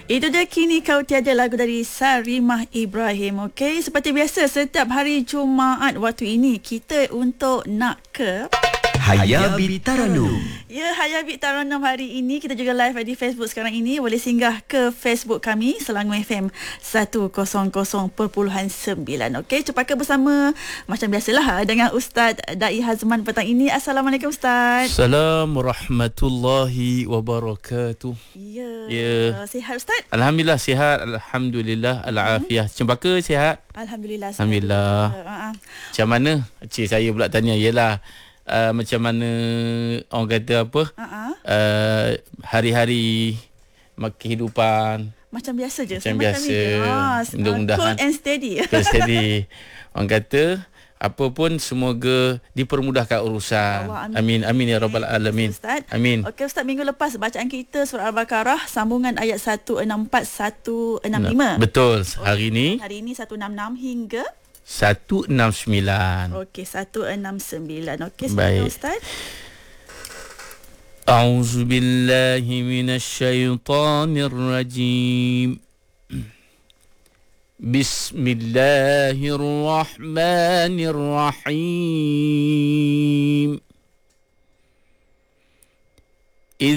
Itu dia Kini Kau Tiada, lagu dari Sarimah Ibrahim. Okey, seperti biasa setiap hari Jumaat waktu ini kita untuk nak ke Hayabit Taranum. Ya, Hayabit Taranum hari ini kita juga live di Facebook sekarang ini. Boleh singgah ke Facebook kami Selangor FM 100.9. Okey, cepaka bersama macam biasalah dengan Ustaz Dai Hazman petang ini. Assalamualaikum Ustaz. Assalamualaikum warahmatullahi wabarakatuh. Ya. Sihat Ustaz? Alhamdulillah sihat. Alhamdulillah al-afiyah. Cempaka sihat? Alhamdulillah. Alhamdulillah. Macam mana? Cik saya pula tanya ialah macam mana orang kata apa? Hari-hari kehidupan macam biasa je. Macam biasa. Mudah-mudahan cool and steady. Cool and steady. Orang kata apa pun semoga dipermudahkan urusan. Allah, amin. Amin ya rabbal alamin. Ustaz. Amin. Okey Ustaz, minggu lepas bacaan kita surah Al-Baqarah sambungan ayat 164 165. Betul. Hari ini 166 hingga 169. Okey, 169. Okey, baik Ustaz. A'udzu billahi minasyaitonir rajim. Bismillahirrahmanirrahim.